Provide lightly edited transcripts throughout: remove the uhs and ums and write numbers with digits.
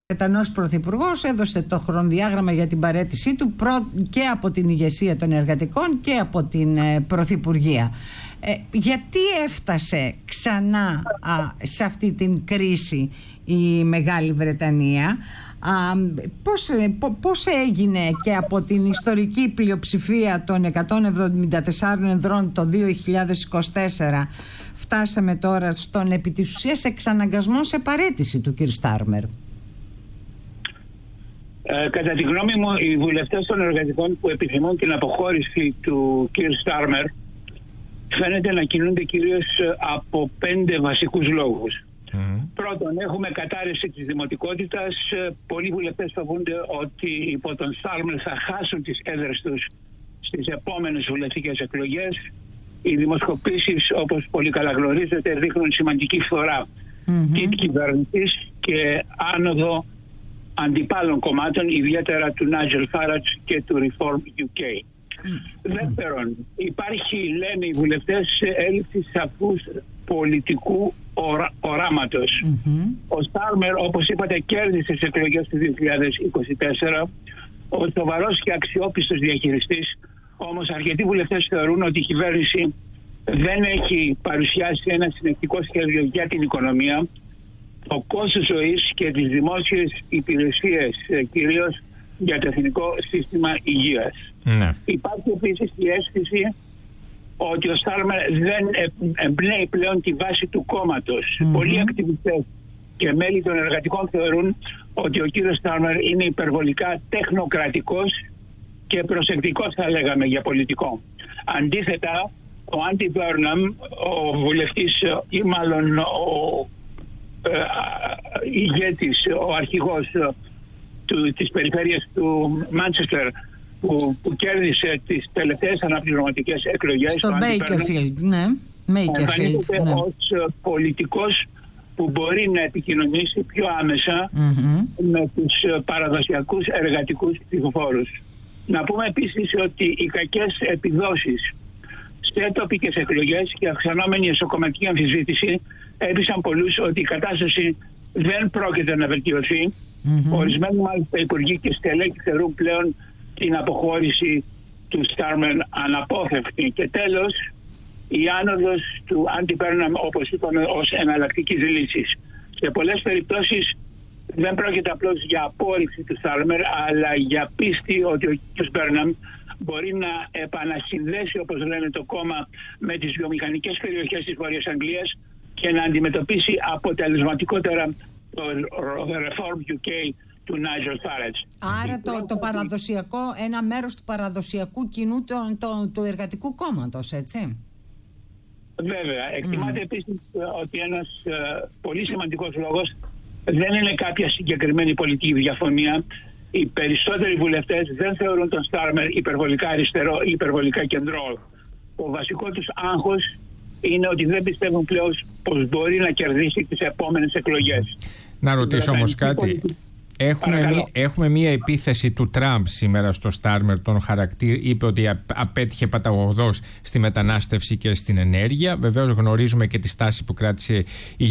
Βρετανός Πρωθυπουργός έδωσε το χρονοδιάγραμμα για την παραίτησή του και από την ηγεσία των εργατικών και από την Πρωθυπουργία. Γιατί έφτασε ξανά σε αυτή την κρίση η Μεγάλη Βρετανία? Πώς έγινε και από την ιστορική πλειοψηφία των 174 εδρών το 2024 φτάσαμε τώρα στον επί της ουσίας εξαναγκασμό σε παραίτηση του κ. Στάρμερ? Κατά τη γνώμη μου, οι βουλευτές των εργατικών που επιθυμούν την αποχώρηση του κ. Στάρμερ φαίνεται να κινούνται κυρίως από 5 βασικούς λόγους. Πρώτον, έχουμε κατάρρευση της δημοτικότητας. Πολλοί βουλευτές φοβούνται ότι υπό τον Στάρμερ θα χάσουν τις έδρες τους στις επόμενες βουλευτικές εκλογές. Οι δημοσκοπήσεις, όπως πολύ καλά γνωρίζετε, δείχνουν σημαντική φθορά της κυβέρνησης και άνοδο αντιπάλων κομμάτων, ιδιαίτερα του Νάιτζελ Φάραντζ και του Reform UK. Δεύτερον, υπάρχει, λένε οι βουλευτές, έλλειψη σαφούς πολιτικού οράματος. Ο Στάρμερ, όπως είπατε, κέρδισε τις εκλογές του 2024 ο σοβαρός και αξιόπιστος διαχειριστής. Όμως αρκετοί βουλευτές θεωρούν ότι η κυβέρνηση δεν έχει παρουσιάσει ένα συνεκτικό σχέδιο για την οικονομία, το κόστος ζωής και τις δημόσιες υπηρεσίες, κυρίως για το εθνικό σύστημα υγείας. Υπάρχει επίσης η αίσθηση ότι ο Στάρμερ δεν εμπνέει πλέον τη βάση του κόμματος. Πολλοί ακτιβιστές και μέλη των εργατικών θεωρούν ότι ο κύριος Στάρμερ είναι υπερβολικά τεχνοκρατικός και προσεκτικός, θα λέγαμε, για πολιτικό. Αντίθετα, ο Άντι Μπέρναμ, ο βουλευτής ή μάλλον ο ηγέτης, ο αρχηγός της περιφέρειας του Μάντσεστερ, που κέρδισε τις τελευταίες αναπληρωματικές εκλογές στο Μπέικερφιλντ, εμφανίζεται ως πολιτικός που μπορεί να επικοινωνήσει πιο άμεσα με τους παραδοσιακούς εργατικούς ψηφοφόρους. Να πούμε επίσης ότι οι κακές επιδόσεις σε τοπικές εκλογές και αυξανόμενη εσωκομματική αμφισβήτηση έπεισαν πολλούς ότι η κατάσταση δεν πρόκειται να βελτιωθεί. Ορισμένοι μάλιστα υπουργοί και στελέχοι θεωρούν πλέον την αποχώρηση του Στάρμερ αναπόφευκτη. Και τέλος, η άνοδος του Άντι Μπέρναμ, όπως είπαμε, ως εναλλακτικής λύσης. Σε πολλές περιπτώσεις δεν πρόκειται απλώς για απόρριψη του Στάρμερ, αλλά για πίστη ότι ο κ. Μπέρναμ μπορεί να επανασυνδέσει, όπως λένε, το κόμμα με τις βιομηχανικές περιοχές της Βόρειας Αγγλίας και να αντιμετωπίσει αποτελεσματικότερα το Reform UK του Νάιτζελ Φάραντζ. Άρα το παραδοσιακό, ένα μέρος του παραδοσιακού κοινού του εργατικού κόμματος, έτσι. Βέβαια. Εκτιμάται επίσης ότι ένας πολύ σημαντικός λόγος δεν είναι κάποια συγκεκριμένη πολιτική διαφωνία. Οι περισσότεροι βουλευτές δεν θεωρούν τον Στάρμερ υπερβολικά αριστερό ή υπερβολικά κεντρό. Το βασικό τους άγχος είναι ότι δεν πιστεύουν πλέον πως μπορεί να κερδίσει τις επόμενες εκλογές. Να ρωτήσω όμως κάτι. Έχουμε μία επίθεση του Τραμπ σήμερα στο Στάρμερ, τον χαρακτήρα. Είπε ότι απέτυχε παταγωγός στη μετανάστευση και στην ενέργεια. Βεβαίως γνωρίζουμε και τη στάση που κράτησε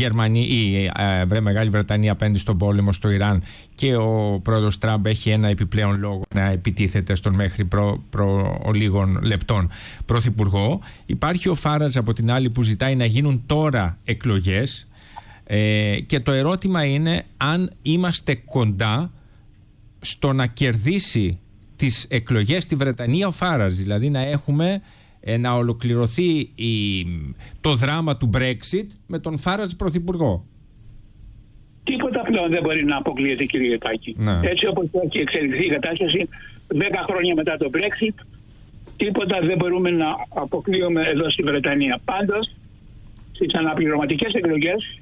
η Μεγάλη Βρετανία απέναντι στον πόλεμο στο Ιράν, και ο πρόεδρος Τραμπ έχει ένα επιπλέον λόγο να επιτίθεται στον μέχρι προ λίγων λεπτών πρωθυπουργό. Υπάρχει ο Φάραντζ από την άλλη που ζητάει να γίνουν τώρα εκλογές. Και το ερώτημα είναι αν είμαστε κοντά στο να κερδίσει τις εκλογές στη Βρετανία ο Φάραντζ, δηλαδή να ολοκληρωθεί το δράμα του Brexit με τον Φάραντζ πρωθυπουργό. Τίποτα πλέον δεν μπορεί να αποκλείεται, κύριε Τάκη. Έτσι όπως έχει εξελιχθεί η κατάσταση 10 χρόνια μετά το Brexit, τίποτα δεν μπορούμε να αποκλείουμε εδώ στη Βρετανία. Πάντως, στις αναπληρωματικές εκλογές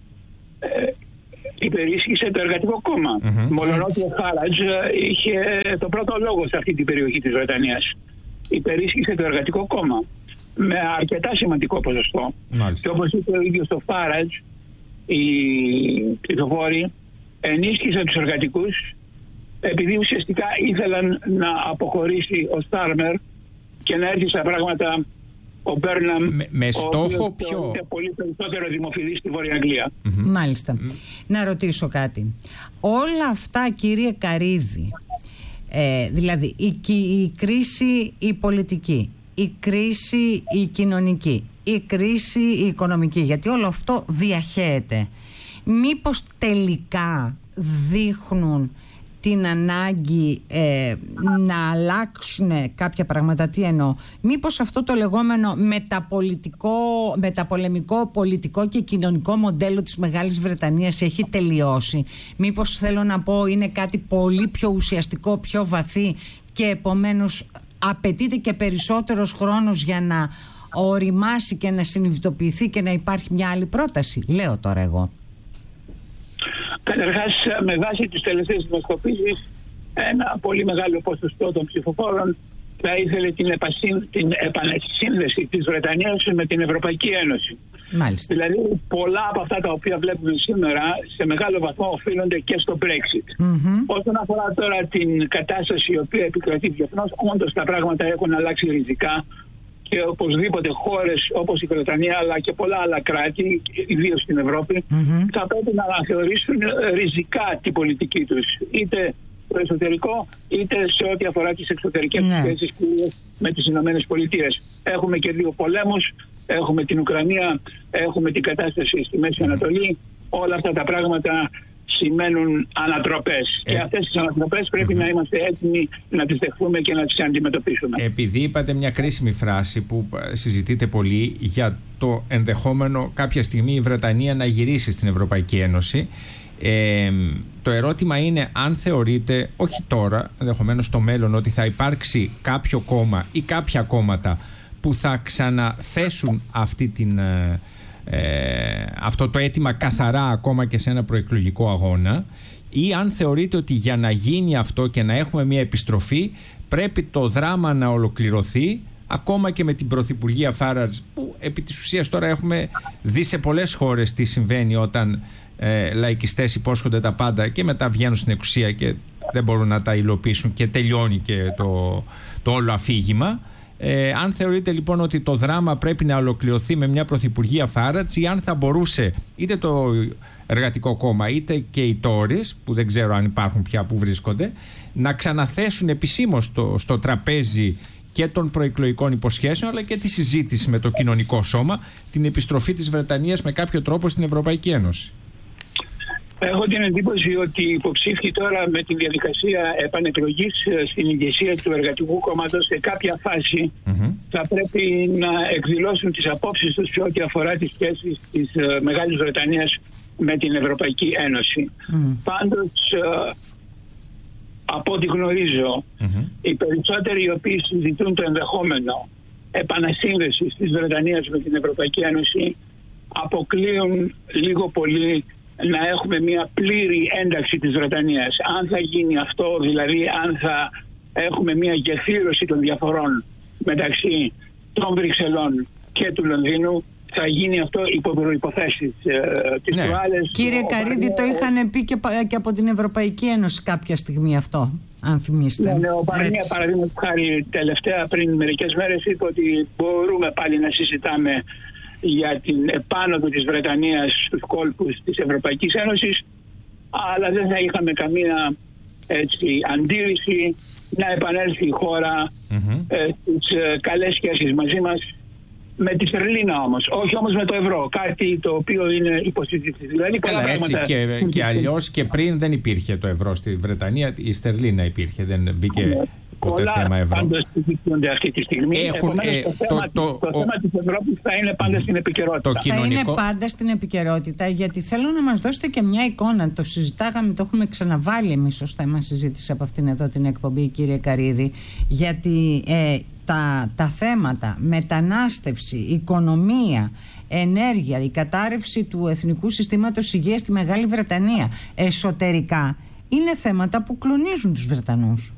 υπερίσχυσε το εργατικό κόμμα. Μολονότι ο Φάραντζ είχε το πρώτο λόγο σε αυτή την περιοχή της Βρετανίας. Υπερίσχυσε το εργατικό κόμμα με αρκετά σημαντικό ποσοστό. Και όπως είπε ο ίδιος το Φάραντζ, οι ψηφοφόροι ενίσχυσαν τους εργατικούς επειδή ουσιαστικά ήθελαν να αποχωρήσει ο Στάρμερ και να έρθει στα πράγματα ο Μπέρναμ, με στόχο είναι πολύ περισσότερο δημοφιλή στη Βόρεια Αγγλία. Μάλιστα. Να ρωτήσω κάτι. Όλα αυτά, κύριε Καρύδη, δηλαδή η κρίση η πολιτική, η κρίση η κοινωνική, η κρίση η οικονομική, γιατί όλο αυτό διαχέεται, μήπως τελικά δείχνουν την ανάγκη να αλλάξουν κάποια πράγματα? Τι εννοώ? Μήπως αυτό το λεγόμενο μεταπολεμικό πολιτικό και κοινωνικό μοντέλο της Μεγάλης Βρετανίας έχει τελειώσει? Μήπως, θέλω να πω, είναι κάτι πολύ πιο ουσιαστικό, πιο βαθύ, και επομένως απαιτείται και περισσότερος χρόνος για να οριμάσει και να συνειδητοποιηθεί και να υπάρχει μια άλλη πρόταση? Λέω τώρα εγώ. Καταρχάς, με βάση τις τελευταίες δημοσκοπήσεις, ένα πολύ μεγάλο ποσοστό των ψηφοφόρων θα ήθελε την επανασύνδεση της Βρετανίας με την Ευρωπαϊκή Ένωση. Μάλιστα. Δηλαδή, πολλά από αυτά τα οποία βλέπουμε σήμερα σε μεγάλο βαθμό οφείλονται και στο Brexit. Όσον αφορά τώρα την κατάσταση η οποία επικρατεί διεθνώς, όντως τα πράγματα έχουν αλλάξει ριζικά. Και οπωσδήποτε χώρες όπως η Βρετανία, αλλά και πολλά άλλα κράτη, ιδίως στην Ευρώπη, θα πρέπει να αναθεωρήσουν ριζικά την πολιτική τους, είτε στο εσωτερικό, είτε σε ό,τι αφορά τις εξωτερικές σχέσεις με τις Ηνωμένες Πολιτείες. Έχουμε και δύο πολέμους, έχουμε την Ουκρανία, έχουμε την κατάσταση στη Μέση Ανατολή. Όλα αυτά τα πράγματα σημαίνουν ανατροπές. Και αυτές τις ανατροπές πρέπει να είμαστε έτοιμοι να τις δεχθούμε και να τις αντιμετωπίσουμε. Επειδή είπατε μια κρίσιμη φράση που συζητείτε πολύ για το ενδεχόμενο κάποια στιγμή η Βρετανία να γυρίσει στην Ευρωπαϊκή Ένωση, το ερώτημα είναι αν θεωρείτε, όχι τώρα, ενδεχομένως στο μέλλον, ότι θα υπάρξει κάποιο κόμμα ή κάποια κόμματα που θα ξαναθέσουν αυτό το αίτημα καθαρά ακόμα και σε ένα προεκλογικό αγώνα, ή αν θεωρείτε ότι για να γίνει αυτό και να έχουμε μια επιστροφή πρέπει το δράμα να ολοκληρωθεί, ακόμα και με την Πρωθυπουργία Φάραντζ, που επί της ουσίας τώρα έχουμε δει σε πολλές χώρες τι συμβαίνει όταν λαϊκιστές υπόσχονται τα πάντα και μετά βγαίνουν στην εξουσία και δεν μπορούν να τα υλοποιήσουν και τελειώνει και το όλο αφήγημα. Αν θεωρείτε λοιπόν ότι το δράμα πρέπει να ολοκληρωθεί με μια Πρωθυπουργία Φάραντζ, ή αν θα μπορούσε είτε το Εργατικό Κόμμα είτε και οι Τόρις, που δεν ξέρω αν υπάρχουν πια που βρίσκονται, να ξαναθέσουν επισήμως στο τραπέζι και των προεκλογικών υποσχέσεων, αλλά και τη συζήτηση με το κοινωνικό σώμα, την επιστροφή της Βρετανίας με κάποιο τρόπο στην Ευρωπαϊκή Ένωση. Έχω την εντύπωση ότι οι υποψήφοι τώρα με τη διαδικασία επανεκλογής στην ηγεσία του Εργατικού Κόμματος σε κάποια φάση θα πρέπει να εκδηλώσουν τις απόψεις τους σε ό,τι αφορά τις σχέσεις της Μεγάλης Βρετανίας με την Ευρωπαϊκή Ένωση. Πάντως, από ό,τι γνωρίζω, οι περισσότεροι οι οποίοι συζητούν το ενδεχόμενο επανασύνδεσης της Βρετανίας με την Ευρωπαϊκή Ένωση αποκλείουν λίγο πολύ να έχουμε μια πλήρη ένταξη της Βρετανίας. Αν θα γίνει αυτό, δηλαδή αν θα έχουμε μια γεφύρωση των διαφορών μεταξύ των Βρυξελών και του Λονδίνου, θα γίνει αυτό υπό προϋποθέσεις τις προάλλες. Κύριε Καρύδη, το είχαν πει και από την Ευρωπαϊκή Ένωση κάποια στιγμή αυτό, αν θυμίστε. Ναι, ο Παρνία, παραδείγματος χάρη, τελευταία πριν μερικές μέρες είπε ότι μπορούμε πάλι να συζητάμε για την επάνωδο της Βρετανίας στους κόλπους της Ευρωπαϊκής Ένωσης, αλλά δεν θα είχαμε καμία αντίρρηση να επανέλθει η χώρα στις καλές σχέσεις μαζί μας με τη Στερλίνα όμως, όχι όμως με το ευρώ, κάτι το οποίο είναι υποσυζήτηση. Δηλαδή, καλά, έτσι και αλλιώς και πριν δεν υπήρχε το ευρώ στη Βρετανία, η Στερλίνα υπήρχε, δεν μπήκε ποτέ θέμα ευρώ. Πάντως συζητούνται αυτή τη στιγμή. Το θέμα της Ευρώπης θα είναι πάντα στην επικαιρότητα. Θα είναι πάντα στην επικαιρότητα, γιατί θέλω να μας δώσετε και μια εικόνα. Το συζητάγαμε, το έχουμε ξαναβάλει εμείς ως θέμα συζήτηση από αυτήν εδώ την εκπομπή, κύριε Καρύδη, γιατί τα θέματα μετανάστευση, οικονομία, ενέργεια, η κατάρρευση του εθνικού συστήματος υγείας στη Μεγάλη Βρετανία εσωτερικά είναι θέματα που κλονίζουν τους Βρετανούς.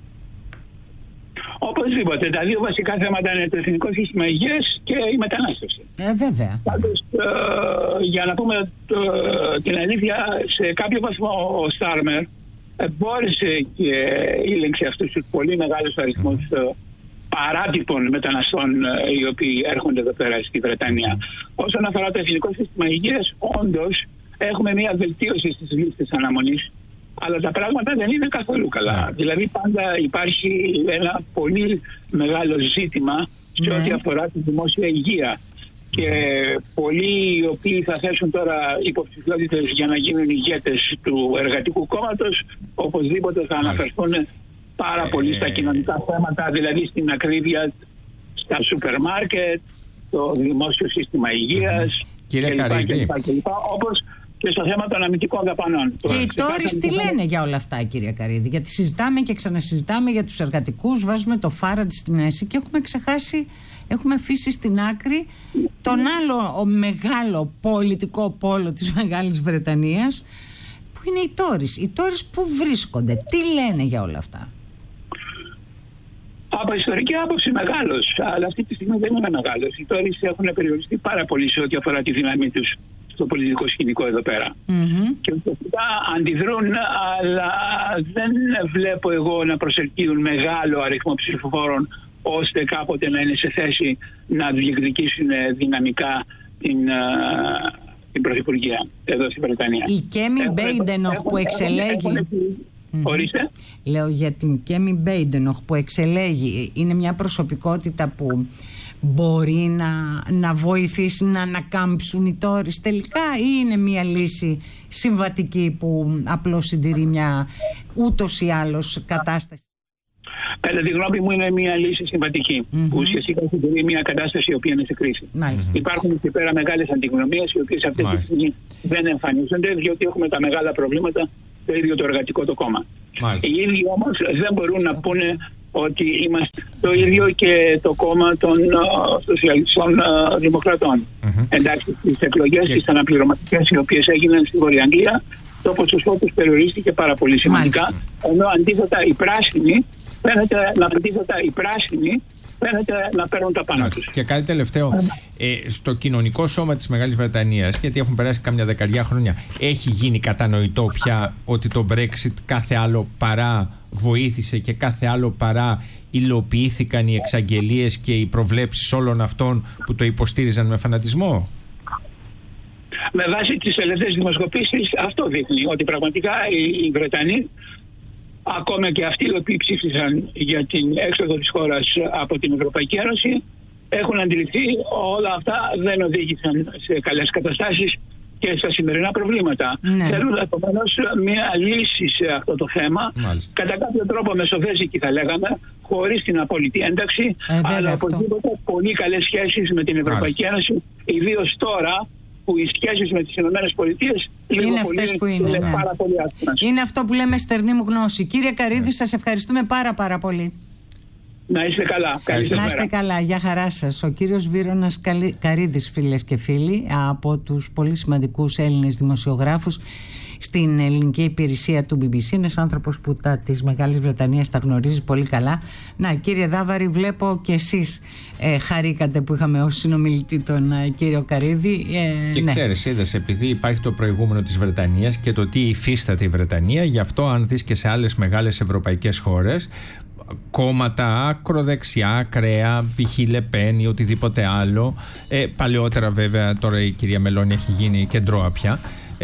Οπωσδήποτε. Τα δύο βασικά θέματα είναι το εθνικό σύστημα υγείας και η μετανάστευση. Βέβαια. Πάντως, για να πούμε την αλήθεια, σε κάποιο βαθμό ο Στάρμερ μπόρεσε και ήλεγξε αυτούς τους πολύ μεγάλους αριθμούς παράτυπων μεταναστών οι οποίοι έρχονται εδώ πέρα στη Βρετανία. Όσον αφορά το εθνικό σύστημα υγείας, όντως έχουμε μια βελτίωση στις λίστες αναμονής, αλλά τα πράγματα δεν είναι καθόλου καλά. Δηλαδή πάντα υπάρχει ένα πολύ μεγάλο ζήτημα σε ό,τι αφορά τη δημόσια υγεία. Και πολλοί οι οποίοι θα θέσουν τώρα υποψηφιότητες για να γίνουν ηγέτες του Εργατικού Κόμματος, οπωσδήποτε θα αναφερθούν πάρα πολύ στα κοινωνικά θέματα, δηλαδή στην ακρίβεια στα σούπερ μάρκετ, το δημόσιο σύστημα υγείας κλπ. Όπως και στο θέμα των αμυντικών δαπανών. Και οι Τόρις τι λένε για όλα αυτά, κύριε Καρύδη? Γιατί συζητάμε και ξανασυζητάμε για τους εργατικούς, βάζουμε το Φάραντ στη μέση και έχουμε ξεχάσει, έχουμε αφήσει στην άκρη τον άλλο μεγάλο πολιτικό πόλο της Μεγάλης Βρετανίας, που είναι οι Τόρις. Οι Τόρις πού βρίσκονται, τι λένε για όλα αυτά? Από ιστορική άποψη μεγάλος, αλλά αυτή τη στιγμή δεν είναι μεγάλος. Οι Τόρις έχουν περιοριστεί πάρα πολύ σε ό,τι αφορά τη δύναμή τους στο πολιτικό σκηνικό εδώ πέρα. Και ουσιαστικά αντιδρούν, αλλά δεν βλέπω εγώ να προσελκύουν μεγάλο αριθμό ψηφοφόρων ώστε κάποτε να είναι σε θέση να διεκδικήσουν δυναμικά την πρωθυπουργία εδώ στην Βρετανία. Η Κέμι Μπέιντενοχ που εξελέγει... Ορίστε. Λέω για την Κέμι Μπέιντενοχ που εξελέγει, είναι μια προσωπικότητα που μπορεί να βοηθήσει να ανακάμψουν οι Τόρις τελικά, ή είναι μια λύση συμβατική που απλώς συντηρεί μια ούτως ή άλλως κατάσταση? Κατά τη γνώμη μου είναι μια λύση συμβατική, που ουσιαστικά συντηρεί μια κατάσταση η οποία είναι σε κρίση. Υπάρχουν εκεί πέρα μεγάλες αντιγνωμίες οι οποίες αυτή τη στιγμή δεν εμφανίζονται, διότι έχουμε τα μεγάλα προβλήματα το ίδιο το εργατικό το κόμμα. Οι ίδιοι όμως δεν μπορούν να πούνε ότι είμαστε το ίδιο και το κόμμα των σοσιαλιστών δημοκρατών. Εντάξει, στις εκλογές τις αναπληρωματικές οι οποίες έγιναν στη Βόρεια Αγγλία, το ποσοστό τους περιορίστηκε πάρα πολύ σημαντικά, ενώ αντίθετα οι πράσινοι φαίνεται να παίρνουν τα πάνω τους. Και κάτι τελευταίο, στο κοινωνικό σώμα της Μεγάλης Βρετανίας, γιατί έχουν περάσει κάμια δεκαριά χρόνια, έχει γίνει κατανοητό πια ότι το Brexit κάθε άλλο παρά βοήθησε και κάθε άλλο παρά υλοποιήθηκαν οι εξαγγελίες και οι προβλέψεις όλων αυτών που το υποστήριζαν με φανατισμό? Με βάση τις τελευταίες δημοσκοπήσεις αυτό δείχνει, ότι πραγματικά οι Βρετανοί, ακόμα και αυτοί οι οποίοι ψήφισαν για την έξοδο της χώρας από την Ευρωπαϊκή Ένωση, έχουν αντιληφθεί όλα αυτά δεν οδήγησαν σε καλές καταστάσεις και στα σημερινά προβλήματα. Θέλουν επομένως μια λύση σε αυτό το θέμα, κατά κάποιο τρόπο μεσοβέζικη θα λέγαμε, χωρίς την απόλυτη ένταξη, αλλά οπωσδήποτε πολύ καλές σχέσεις με την Ευρωπαϊκή Ένωση, ιδίως τώρα που οι σχέσεις με τις ΗΠΑ είναι αυτές που είναι. Πάρα πολύ άσχημες. Είναι αυτό που λέμε στερνή μου γνώση. Κύριε Καρύδη, σας ευχαριστούμε πάρα πολύ. Να είστε καλά. Να είστε καλά. Γεια χαρά σας. Ο κύριος Βίρονας Καρύδης, φίλες και φίλοι, από τους πολύ σημαντικούς Έλληνες δημοσιογράφους στην ελληνική υπηρεσία του BBC. Είναι άνθρωπος που της Μεγάλης Βρετανίας τα γνωρίζει πολύ καλά. Να, κύριε Δάβαρη, βλέπω και εσείς χαρήκατε που είχαμε ως συνομιλητή τον κύριο Καρύδη. Και ξέρεις, είδες, επειδή υπάρχει το προηγούμενο της Βρετανίας και το τι υφίσταται η Βρετανία, γι' αυτό αν δεις και σε άλλες μεγάλες ευρωπαϊκές χώρες, κόμματα ακροδεξιά, ακραία, π.χ. Λεπέν ή οτιδήποτε άλλο, παλαιότερα βέβαια, τώρα η κυρία Μελώνη έχει γίνει κεντρώα πια,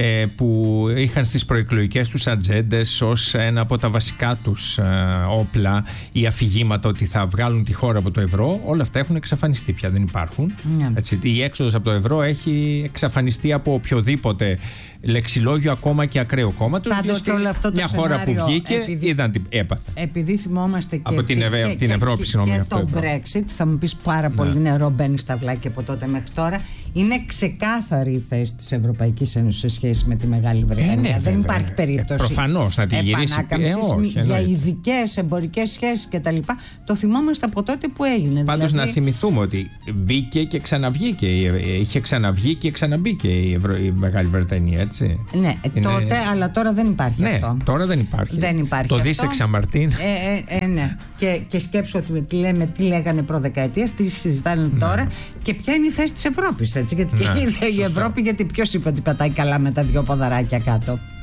που είχαν στις προεκλογικές τους ατζέντες ως ένα από τα βασικά τους όπλα ή αφηγήματα ότι θα βγάλουν τη χώρα από το ευρώ, όλα αυτά έχουν εξαφανιστεί πια, δεν υπάρχουν. Έτσι, η έξοδος από το ευρώ έχει εξαφανιστεί από οποιοδήποτε λεξιλόγιο, ακόμα και ακραίο κόμματος. Πάντως και όλο αυτό το μια χώρα που βγήκε είδαν τι έπαθε. Επειδή θυμόμαστε και από την Ευρώπη, και το Brexit, θα μου πεις πάρα πολύ νερό μπαίνει στα βλάκια από τότε μέχρι τώρα. Είναι ξεκάθαρη η θέση της Ευρωπαϊκής Ένωσης σε σχέση με τη Μεγάλη Βρετανία. Δεν υπάρχει περίπτωση προφανώς να τη γυρίσει για ειδικές εμπορικές σχέσεις κτλ. Το θυμόμαστε από τότε που έγινε. Πάντως να θυμηθούμε ότι μπήκε και ξαναβγήκε. Είχε ξαναβγεί και ξαναμπήκε η Μεγάλη Βρετανία, έτσι. Ναι, τότε, αλλά τώρα δεν υπάρχει αυτό. Τώρα δεν υπάρχει. Το Δίσεξα Μαρτίν. Ναι. Και σκέψου ότι τι λέγανε προδεκαετίας, τι συζητάνε τώρα και ποια είναι η θέση της Ευρώπης. Έτσι, γιατί και η Ευρώπη, γιατί ποιος είπε ότι πατάει καλά με τα δυο ποδαράκια κάτω.